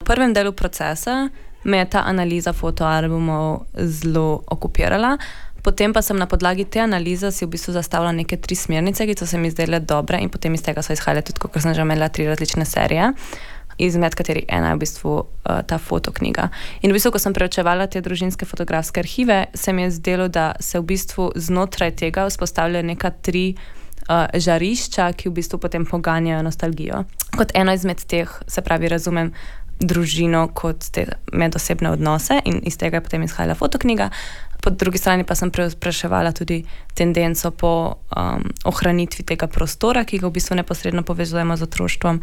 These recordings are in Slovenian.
prvem delu procesa me je ta analiza fotoalbumov zelo okupirala. Potem pa sem na podlagi te analize si v bistvu zastavila neke 3 smernice, ki so se mi zdele dobre in potem iz tega so izhajale tudi, kot sem že imela 3 različne serije, izmed katerih ena je v bistvu ta fotoknjiga. In v bistvu, ko sem preučevala te družinske fotografske arhive, se mi je zdelo, da se v bistvu znotraj tega vzpostavljajo neka 3 žarišča, ki v bistvu potem poganjajo nostalgijo. Kot eno izmed teh, se pravi, razumem družino kot te medosebne odnose in iz tega je potem izhajala fotoknjiga. Po drugi strani pa sem preizpraševala tudi tendenco po ohranitvi tega prostora, ki ga v bistvu neposredno povezujemo z otroštvom.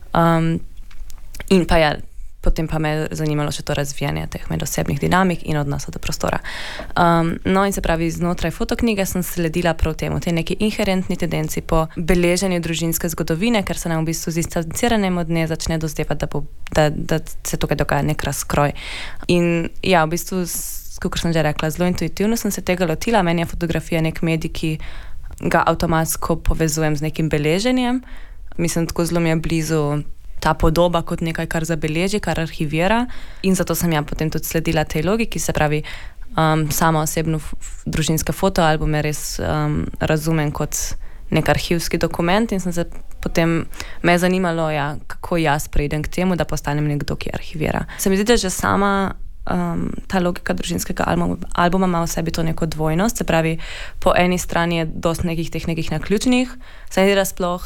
In pa potem pa me je zanimalo še to razvijanje teh medosebnih dinamik in odnosa do prostora. No in se pravi, znotraj fotoknjige sem sledila prav temu, te neki inherentni tendenci po beleženju družinske zgodovine, ker se nam v bistvu z distanciranjem od nje začne dozdevati, da se tukaj dogaja nek razkroj. In ja, v bistvu kot sem že rekla, zelo intuitivno sem se tega lotila. Meni je fotografija nek medij, ki ga avtomatsko povezujem z nekim beleženjem. Mislim, tako zelo mi je blizu ta podoba kot nekaj, kar zabeleži, kar arhivira. In zato sem potem tudi sledila tej logiki, se pravi, sama osebno družinske fotoalbume res razumem kot nek arhivski dokument in potem me je zanimalo, kako jaz preidem k temu, da postanem nekdo, ki arhivira. Se mi zdi, da že sama ta logika družinskega albuma ima v sebi to neko dvojnost, se pravi, po eni strani je dosti nekih naključnih, se mi zdi, da sploh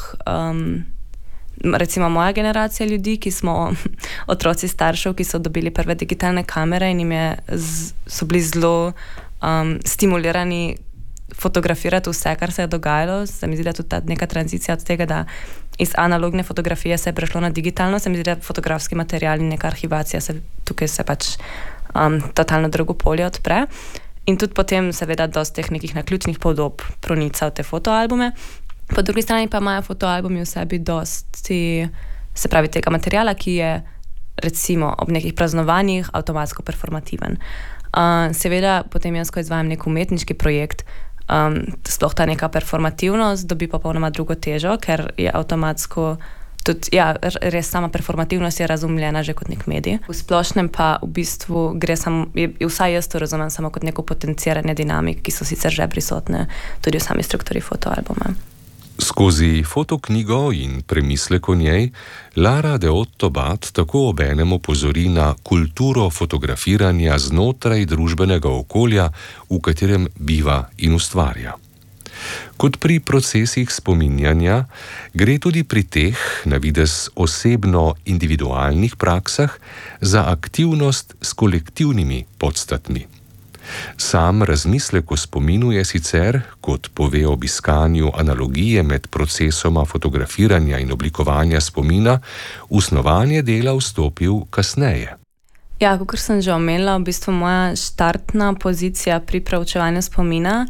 recimo moja generacija ljudi, ki smo otroci staršev, ki so dobili prve digitalne kamere in so bili zelo stimulirani fotografirati vse, kar se je dogajalo. Se mi zdi, da tudi ta neka tranzicija od tega, da iz analogne fotografije se je prešlo na digitalno, se mi zdi, da fotografski material in neka arhivacija tukaj se pač totalno drugo polje odpre. In tudi potem seveda dosti teh nekih naključnih podob pronica v te fotoalbume. Po drugi strani pa imajo fotoalbumi v sebi dosti, se pravi, tega materiala, ki je recimo ob nekih praznovanjih avtomatsko performativen. Seveda potem jaz, ko izvajam nek umetniški projekt, sploh ta neka performativnost dobi popolnoma drugo težo, ker je avtomatsko tudi, res sama performativnost je razumljena že kot nek medij. V splošnem pa v bistvu gre vsaj jaz to razumem samo kot neko potenciranje dinamik, ki so sicer že prisotne tudi v sami strukturi fotoalbuma. Skozi fotoknjigo in premislek o njej Lara de Otto-Bat tako obenem opozori na kulturo fotografiranja znotraj družbenega okolja, v katerem biva in ustvarja. Kot pri procesih spominjanja, gre tudi pri teh, na videz osebno individualnih praksah, za aktivnost s kolektivnimi podstatmi. Sam razmislek o spominu je sicer, kot pove ob iskanju analogije med procesoma fotografiranja in oblikovanja spomina, v snovanje dela vstopil kasneje. Ja, kakor sem že omenila, v bistvu moja štartna pozicija pri preučevanju spomina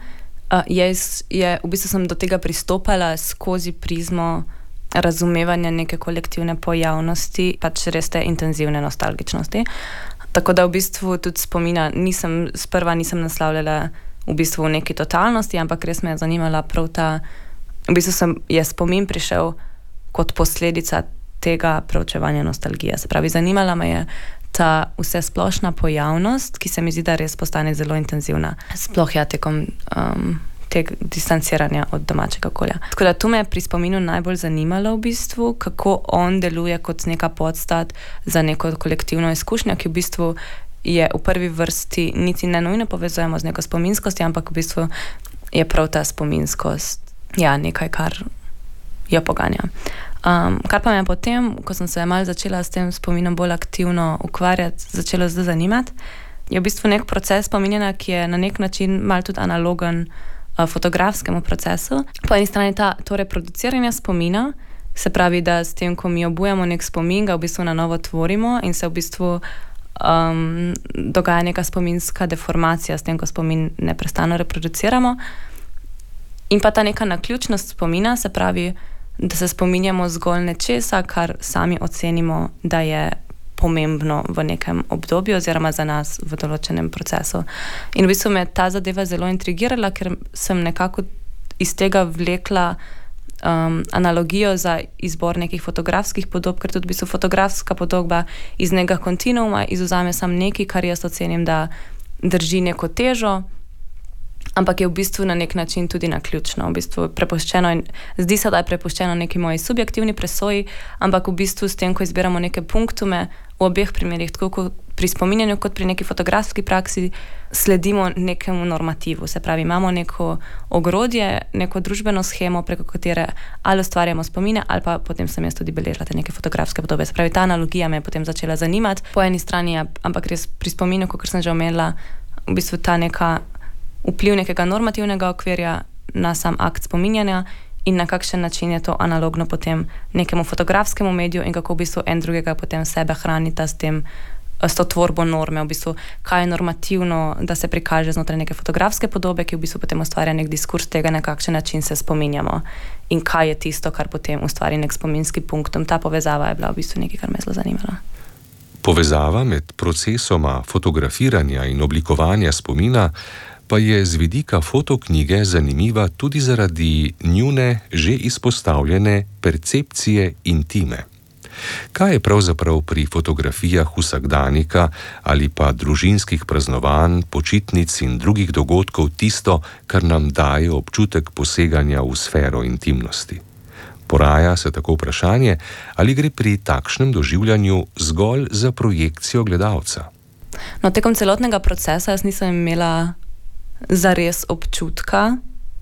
v bistvu sem do tega pristopala skozi prizmo razumevanja neke kolektivne pojavnosti, pač res te intenzivne nostalgičnosti. Tako da v bistvu tudi spomina sprva nisem naslavljala v bistvu v neki totalnosti, ampak res me je zanimala prav v bistvu je spomin prišel kot posledica tega preučevanja nostalgije. Se pravi, zanimala me je ta vse splošna pojavnost, ki se mi zdi, da res postane zelo intenzivna. Sploh tekom tega distanciranja od domačega okolja. Tako da tu me je pri spominu najbolj zanimalo v bistvu, kako on deluje kot neka podstat za neko kolektivno izkušnjo, ki v bistvu je v prvi vrsti niti ne nujno povezujemo z neko spominskostjo, ampak v bistvu je prav ta spominskost nekaj, kar jo poganja. Kar pa me potem, ko sem se malo začela s tem spominom bolj aktivno ukvarjati, začelo zdaj zanimati, je v bistvu nek proces spominjanja, ki je na nek način malo tudi analogen fotografskemu procesu. Po eni strani to reproduciranje spomina, se pravi, da s tem, ko mi obujamo nek spomin, ga v bistvu na novo tvorimo in se v bistvu dogaja neka spominska deformacija s tem, ko spomin neprestano reproduciramo. In pa ta neka naključnost spomina, se pravi, da se spominjamo zgolj nečesa, kar sami ocenimo, da je pomembno v nekem obdobju oziroma za nas v določenem procesu. In v bistvu me ta zadeva zelo intrigirala, ker sem nekako iz tega vlekla analogijo za izbor nekih fotografskih podob, ker tudi v bistvu fotografska podoba iz nekega kontinuuma izvzame samo nekaj, kar jaz ocenim, da drži neko težo, ampak je v bistvu na nek način tudi naključno, v bistvu prepuščeno in zdi se, da je prepuščeno neki moji subjektivni presoji, ampak v bistvu s tem, ko izbiramo neke punktume, v obeh primerih, tako kot pri spominjanju, kot pri neki fotografski praksi, sledimo nekemu normativu. Se pravi, imamo neko ogrodje, neko družbeno shemo, preko katere ali ustvarjamo spomine, ali pa potem sem jaz tudi beležila te neke fotografske podobe. Se pravi, ta analogija me je potem začela zanimati. Po eni strani je, ampak res pri spominju, kot sem že omenila, v bistvu ta neka vpliv nekega normativnega okvirja na sam akt spominjanja in na kakšen način je to analogno potem nekemu fotografskemu mediju in kako v bistvu en drugega potem sebe hranita s to tvorbo norme, v bistvu kaj je normativno, da se prikaže znotraj neke fotografske podobe, ki v bistvu potem ustvarja nek diskurs tega, na kakšen način se spominjamo in kaj je tisto, kar potem ustvari nek spominski punkt. Ta povezava je bila v bistvu nekaj, kar me je zelo zanimalo. Povezava med procesoma fotografiranja in oblikovanja spomina pa je z vidika fotoknjige zanimiva tudi zaradi njune že izpostavljene percepcije intime. Kaj je pravzaprav pri fotografijah vsakdanika ali pa družinskih praznovanj, počitnic in drugih dogodkov tisto, kar nam daje občutek poseganja v sfero intimnosti? Poraja se tako vprašanje, ali gre pri takšnem doživljanju zgolj za projekcijo gledalca. No, tekom celotnega procesa jaz nisem imela zares občutka,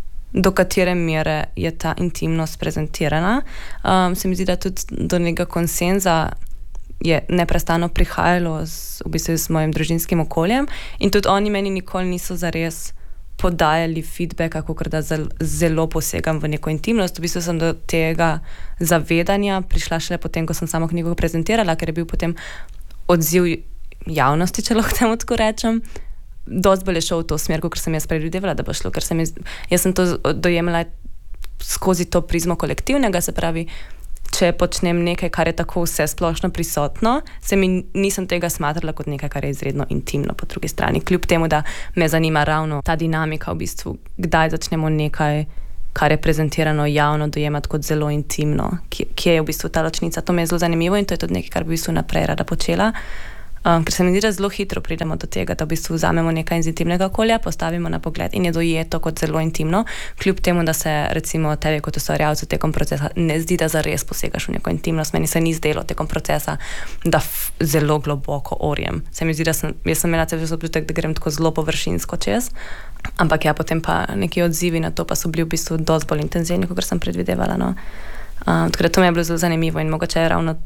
do katere mere je ta intimnost prezentirana. Se mi zdi, da tudi do nekega konsenza je neprestano prihajalo v bistvu s mojim družinskim okoljem in tudi oni meni nikoli niso zares podajali feedbacka, kakor da zelo posegam v neko intimnost. V bistvu sem do tega zavedanja prišla šele potem, ko sem samo knjigo prezentirala, ker je bil potem odziv javnosti, če lahko temu tako rečem, dosti bolj je šel v to smer, kot sem jaz predvidevala, da bo šlo, ker jaz sem to dojemala skozi to prizmo kolektivnega, se pravi, če počnem nekaj, kar je tako vse splošno prisotno, nisem tega smatrala kot nekaj, kar je izredno intimno po drugi strani. Kljub temu, da me zanima ravno ta dinamika v bistvu, kdaj začnemo nekaj, kar je prezentirano javno, dojemati kot zelo intimno, kje je v bistvu ta ločnica. To me je zelo zanimivo in to je tudi nekaj, kar bi v bistvu naprej rada počela. Ker se mi zdi, da zelo hitro pridemo do tega, da v bistvu vzamemo nekaj iz intimnega okolja, postavimo na pogled in je dojeto kot zelo intimno, kljub temu, da se recimo tebi kot ustvarjalcu tekom procesa ne zdi, da zares posegaš v neko intimnost. Meni se ni zdelo tekom procesa, da zelo globoko orjem. Se mi zdi, da jaz sem imela cel čas občutek, da grem tako zelo površinsko čez, ampak ja, potem pa neki odzivi na to pa so bili v bistvu dosti bolj intenzivni, kot sem predvidevala. No. Tako da to mi je bilo zelo zanimivo in mogoče je ravno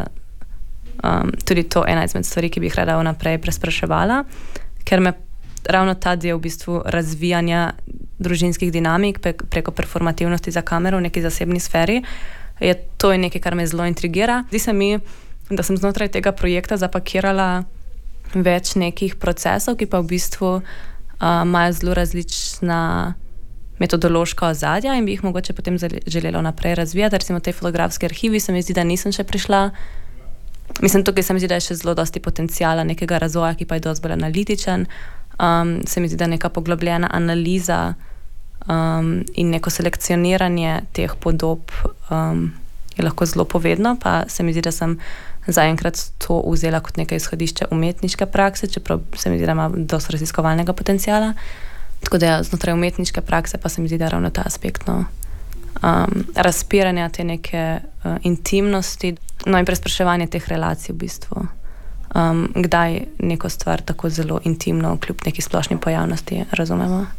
tudi to ena izmed stvari, ki bi jih rada vnaprej prespraševala, ker me ravno ta del v bistvu razvijanja družinskih dinamik preko performativnosti za kamero v neki zasebni sferi, to je nekaj, kar me zelo intrigira. Zdi se mi, da sem znotraj tega projekta zapakirala več nekih procesov, ki pa v bistvu imajo zelo različna metodološka ozadja in bi jih mogoče potem želela naprej razvijati. Recimo te fotografske arhivi se mi zdi, da nisem še prišla. Mislim, tukaj se mi zdi, da je še zelo dosti potencijala nekega razvoja, ki pa je dosti bolj analitičen. Se mi zdi, da neka poglobljena analiza in neko selekcioniranje teh podob je lahko zelo povedno, pa se mi zdi, da sem zaenkrat to vzela kot nekaj izhodišče umetniške prakse, čeprav se mi zdi, da ima dosti raziskovalnega potencijala. Tako da znotraj umetniške prakse pa se mi zdi, da ravno ta aspekt razpiranja te neke intimnosti, no in prespraševanje teh relacij v bistvu. Kdaj neko stvar tako zelo intimno kljub neki splošni pojavnosti razumemo.